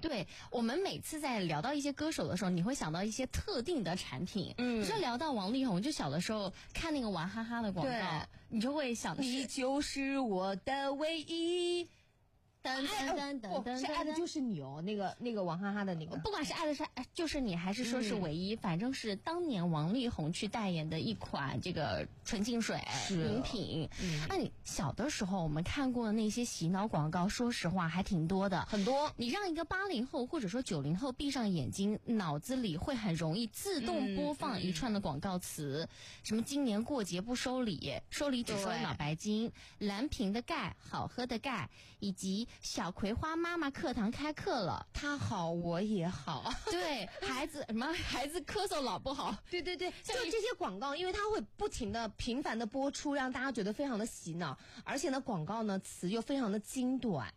对，我们每次在聊到一些歌手的时候，你会想到一些特定的产品。比如说聊到王力宏，就小的时候看那个娃哈哈的广告，你就会想你就是我的唯一。 噔噔噔噔噔， 是爱的就是你哦，那个王哈哈的那个， 不管是爱的是就是你，还是说是唯一，反正是当年王力宏去代言的一款这个纯净水饮品。那你小的时候我们看过的那些洗脑广告，说实话还挺多的， 很多。 你让一个80后或者说90后闭上眼睛，脑子里会很容易自动播放一串的广告词，什么今年过节不收礼，收礼只收脑白金，蓝瓶的钙，好喝的钙，以及小葵花妈妈课堂开课了， 他好我也好。 对，孩子咳嗽老不好。 对，就这些广告，因为它会不停的频繁的播出，让大家觉得非常的洗脑，而且呢广告呢词又非常的精短。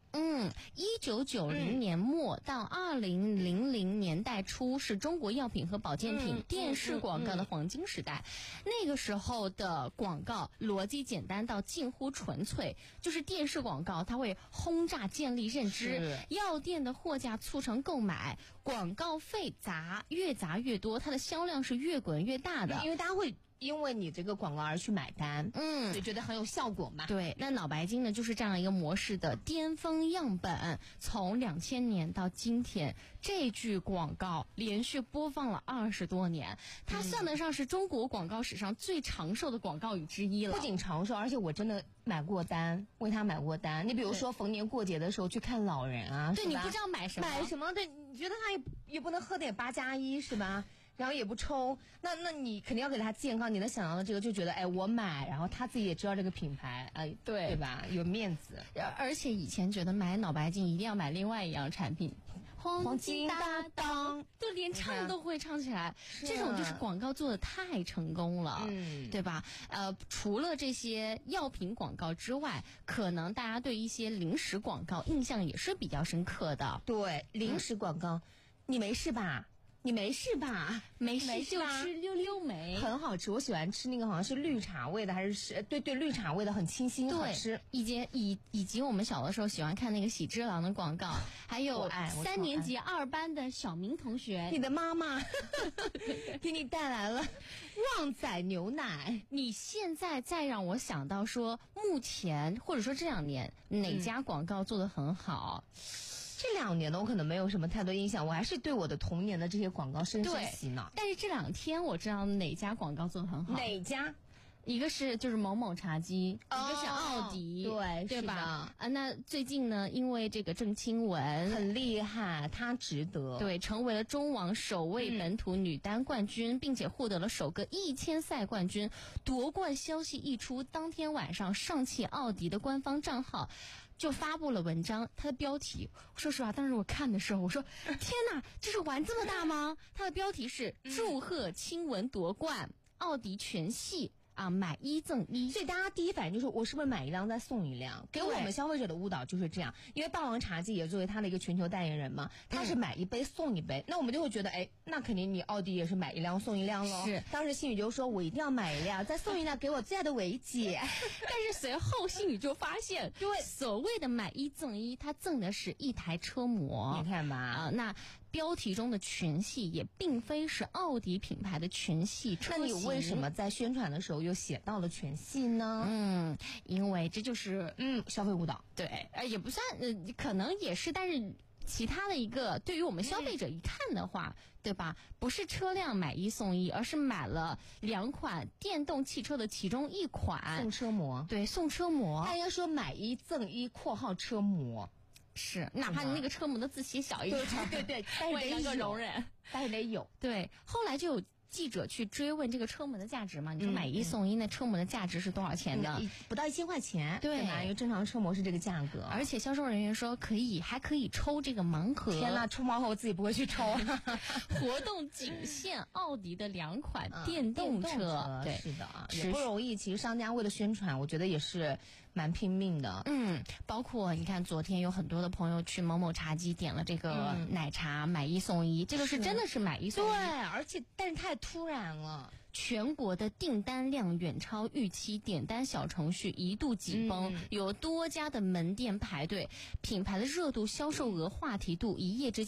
1990年末到2000年代初是中国药品和保健品电视广告的黄金时代。那个时候的广告逻辑简单到近乎纯粹，就是电视广告它会轰炸建立认知，药店的货架促成购买，广告费越砸越多，它的销量是越滚越大的， 因为大家会因为你这个广告而去买单，就觉得很有效果嘛。 对，那脑白金呢，就是这样一个模式的巅峰样本。从2000年到今天，这句广告连续播放了20多年，它算得上是中国广告史上最长寿的广告语之一了。 不仅长寿，而且我真的买过单，为他买过单。你比如说逢年过节的时候去看老人啊， 对，你不知道买什么， 对，你觉得他也不能喝点8+1是吧？然后也不抽，那你肯定要给他健康。你能想到的这个就觉得，哎，我买，然后他自己也知道这个品牌，对吧？有面子。 而且以前觉得买脑白金一定要买另外一样产品，黄金搭档，就连唱都会唱起来。这种就是广告做的太成功了，对吧？除了这些药品广告之外，可能大家对一些零食广告印象也是比较深刻的。 对，零食广告，你没事吧？你没事吧？ 没事就吃溜溜梅， 很好吃。我喜欢吃那个好像是绿茶味的，还是对绿茶味的，很清新，好吃。 以及我们小的时候喜欢看那个喜之郎的广告，还有3年级2班的小明同学， 你的妈妈给你带来了旺仔牛奶。 你现在再让我想到说，目前或者说这2年哪家广告做得很好？ 这2年呢，我可能没有什么太多印象，我还是对我的童年的这些广告深深洗脑。 但是这2天我知道哪家广告做得很好。 哪家？ 一个是就是某某茶几，一个是奥迪，对吧？那最近呢，因为这个郑钦文很厉害，她值得， 对，成为了中网首位本土女单冠军，并且获得了首个1000赛冠军。夺冠消息一出，当天晚上上汽奥迪的官方账号就发布了文章，它的标题，说实话，当时我看的时候，我说天哪，这是玩这么大吗？它的标题是祝贺钦文夺冠，奥迪全系买1赠1， 所以大家第一反应就是我是不是买一辆再送一辆？给我们消费者的误导就是这样，因为霸王茶姬也作为他的一个全球代言人嘛，他是买1杯送1杯，那我们就会觉得，哎，那肯定你奥迪也是买1辆送1辆喽。 是， 当时心宇就说我一定要买1辆，再送1辆给我最爱的维姐。 但是随后心宇就发现，对，所谓的买1赠1，他赠的是一台车模。 你看吧， 那标题中的全系也并非是奥迪品牌的全系车型。 那你为什么在宣传的时候又写到了全系呢？ 因为这就是消费误导。 对，也不算可能也是，但是其他的一个对于我们消费者一看的话，对吧？不是车辆买1送1，而是买了2款电动汽车的其中1款送车模。 对，送车模。 他应该说买1赠1（括号车模）。 是，哪怕你那个车模的字写小一点， 对，但是得有容忍， 但是得有。 对，后来就有记者去追问这个车模的价值嘛？你说买1送1，那车模的价值是多少钱呢？ 不到1000块钱， 对吧？因为正常车模是这个价格， 而且销售人员说还可以抽这个盲盒。 天哪，抽盲盒我自己不会去抽。 活动仅限奥迪的2款电动车， 对，是的啊，也不容易。其实商家为了宣传，我觉得也是蛮拼命的。 包括你看，昨天有很多的朋友去某某茶几点了这个奶茶，买1送1，这个是真的是买1送1。 对，而且但是太突然了。 全国的订单量远超预期，点单小程序一度紧绷，有多家的门店排队，品牌的热度、销售额、话题度一夜之间